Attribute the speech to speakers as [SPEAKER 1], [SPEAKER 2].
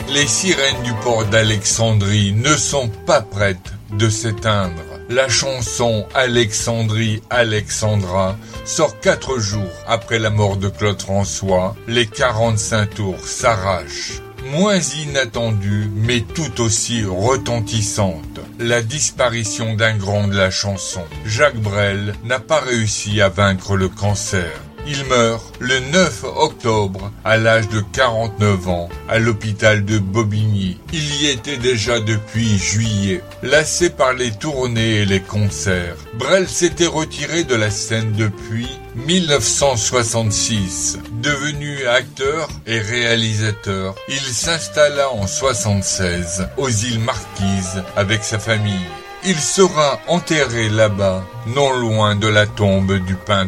[SPEAKER 1] Les sirènes du port d'Alexandrie ne sont pas prêtes de s'éteindre. La chanson Alexandrie, Alexandra sort 4 jours après la mort de Claude François. Les 45 tours s'arrachent. Moins inattendue, mais tout aussi retentissante. La disparition d'un grand de la chanson. Jacques Brel n'a pas réussi à vaincre le cancer. Il meurt le 9 octobre à l'âge de 49 ans à l'hôpital de Bobigny. Il y était déjà depuis juillet. Lassé par les tournées et les concerts, Brel s'était retiré de la scène depuis 1966. Devenu acteur et réalisateur, il s'installa en 1976 aux îles Marquises avec sa famille. Il sera enterré là-bas, non loin de la tombe du peintre